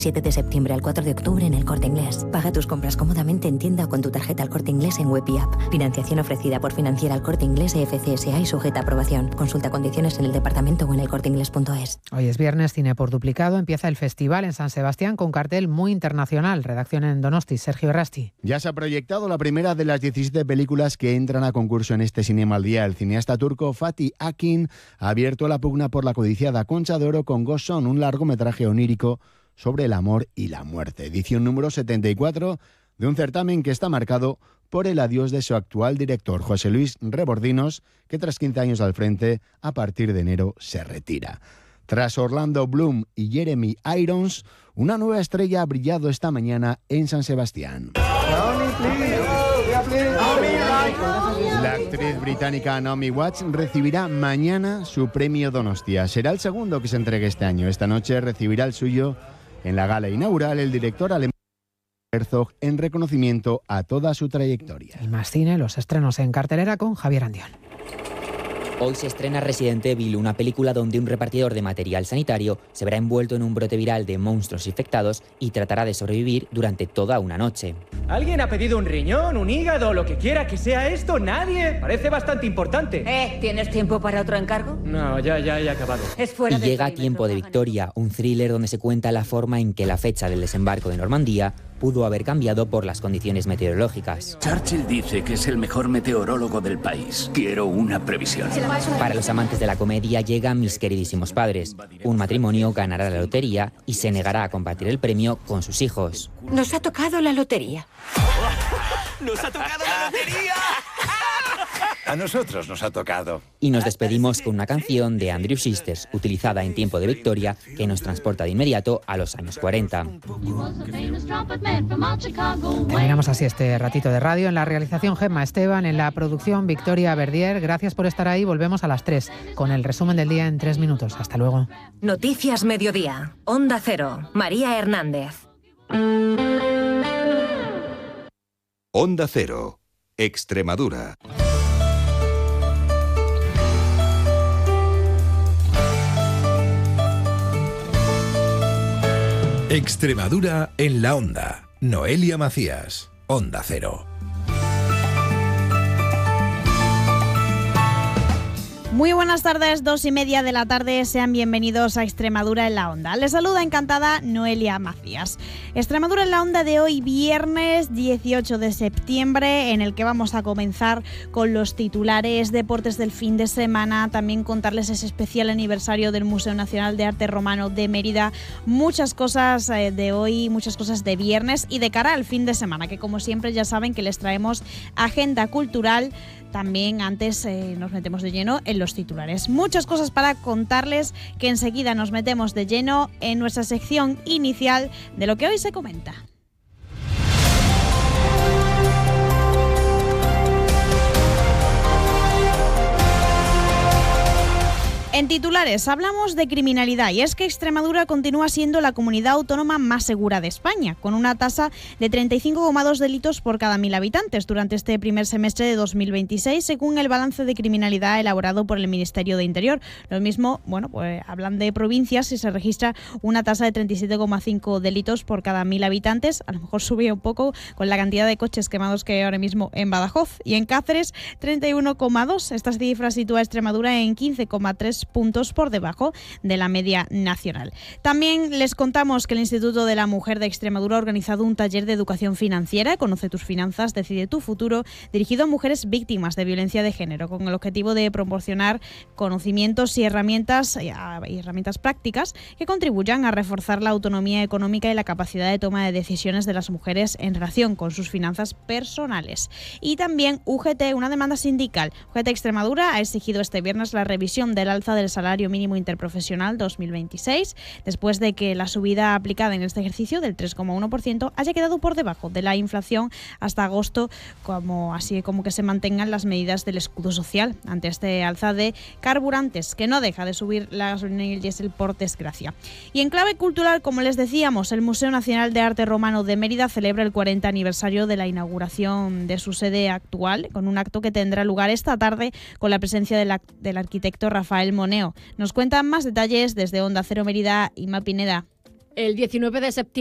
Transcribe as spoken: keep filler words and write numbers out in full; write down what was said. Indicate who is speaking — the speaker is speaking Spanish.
Speaker 1: siete de septiembre al cuatro de octubre en El Corte Inglés. Paga tus compras cómodamente en tienda o con tu tarjeta El Corte Inglés en web y app. Financiación ofrecida por Financiera El Corte Inglés E F C S A y sujeta a aprobación. Consulta condiciones en el departamento o en elcorteinglés punto es.
Speaker 2: Hoy es viernes, Cine por Duplicado. Empieza el festival en San Sebastián con cartel muy internacional. Redacción en Donosti, Sergio Errasti.
Speaker 3: Ya se ha proyectado la primera de las diecisiete películas que entran a concurso en este Cinema al Día. El cineasta turco Fatih Akin ha abierto la pugna por la codiciada Concha de Oro con Ghost Son, un largometraje onírico sobre el amor y la muerte. Edición número setenta y cuatro de un certamen que está marcado por el adiós de su actual director, José Luis Rebordinos, que tras quince años al frente, a partir de enero se retira. Tras Orlando Bloom y Jeremy Irons, una nueva estrella ha brillado esta mañana en San Sebastián. La actriz británica Naomi Watts recibirá mañana su premio Donostia. Será el segundo que se entregue este año. Esta noche recibirá el suyo en la gala inaugural el director alemán Herzog en reconocimiento a toda su trayectoria.
Speaker 2: Y más cine, los estrenos en cartelera con Javier Andión.
Speaker 4: Hoy se estrena Resident Evil, una película donde un repartidor de material sanitario se verá envuelto en un brote viral de monstruos infectados y tratará de sobrevivir durante toda una noche.
Speaker 5: ¿Alguien ha pedido un riñón, un hígado, lo que quiera que sea esto? ¿Nadie? Parece bastante importante.
Speaker 6: ¿Eh? ¿Tienes tiempo para otro encargo?
Speaker 5: No, ya, ya he acabado.
Speaker 6: Es fuera
Speaker 4: y
Speaker 6: del
Speaker 4: llega
Speaker 6: perímetro,
Speaker 4: Tiempo de Victoria, un thriller donde se cuenta la forma en que la fecha del desembarco de Normandía pudo haber cambiado por las condiciones meteorológicas.
Speaker 7: Churchill dice que es el mejor meteorólogo del país. Quiero una previsión.
Speaker 4: Para los amantes de la comedia llega Mis queridísimos padres. Un matrimonio ganará la lotería y se negará a compartir el premio con sus hijos.
Speaker 6: Nos ha tocado la lotería.
Speaker 8: ¡Nos ha tocado la lotería!
Speaker 9: A nosotros nos ha tocado.
Speaker 4: Y nos despedimos con una canción de Andrew Sisters, utilizada en Tiempo de Victoria, que nos transporta de inmediato a los años cuarenta.
Speaker 2: Terminamos así este ratito de radio. En la realización Gemma Esteban, en la producción Victoria Verdier. Gracias por estar ahí. Volvemos a las tres con el resumen del día en tres minutos. Hasta luego.
Speaker 10: Noticias Mediodía. Onda Cero. María Hernández.
Speaker 11: Onda Cero. Extremadura.
Speaker 12: Extremadura en la Onda. Noelia Macías, Onda Cero.
Speaker 13: Muy buenas tardes, dos y media de la tarde, sean bienvenidos a Extremadura en la Onda. Les saluda encantada Noelia Macías. Extremadura en la Onda de hoy, viernes dieciocho de septiembre, en el que vamos a comenzar con los titulares, deportes del fin de semana, también contarles ese especial aniversario del Museo Nacional de Arte Romano de Mérida, muchas cosas de hoy, muchas cosas de viernes y de cara al fin de semana, que como siempre ya saben que les traemos agenda cultural. También antes eh, nos metemos de lleno en los titulares. Muchas cosas para contarles, que enseguida nos metemos de lleno en nuestra sección inicial de lo que hoy se comenta. En titulares hablamos de criminalidad y es que Extremadura continúa siendo la comunidad autónoma más segura de España, con una tasa de treinta y cinco coma dos delitos por cada mil habitantes durante este primer semestre de dos mil veintiséis, según el balance de criminalidad elaborado por el Ministerio de Interior. Lo mismo, bueno, pues hablan de provincias y se registra una tasa de treinta y siete coma cinco delitos por cada mil habitantes. A lo mejor sube un poco con la cantidad de coches quemados que hay ahora mismo en Badajoz. Y en Cáceres, treinta y uno coma dos. Estas cifras sitúa a Extremadura en quince coma tres puntos por debajo de la media nacional. También les contamos que el Instituto de la Mujer de Extremadura ha organizado un taller de educación financiera, Conoce tus finanzas, decide tu futuro, dirigido a mujeres víctimas de violencia de género, con el objetivo de proporcionar conocimientos y herramientas, y herramientas prácticas que contribuyan a reforzar la autonomía económica y la capacidad de toma de decisiones de las mujeres en relación con sus finanzas personales. Y también U G T, una demanda sindical. U G T Extremadura ha exigido este viernes la revisión del alza del salario mínimo interprofesional dos mil veintiséis, después de que la subida aplicada en este ejercicio del tres coma uno por ciento haya quedado por debajo de la inflación hasta agosto, como así como que se mantengan las medidas del escudo social ante este alza de carburantes, que no deja de subir la gasolina y el diésel por desgracia. Y en clave cultural, como les decíamos, el Museo Nacional de Arte Romano de Mérida celebra el cuarenta aniversario de la inauguración de su sede actual, con un acto que tendrá lugar esta tarde con la presencia de la, del arquitecto Rafael Moneo. Nos cuentan más detalles desde Onda Cero Mérida, Inma Pineda.
Speaker 14: El diecinueve de septiembre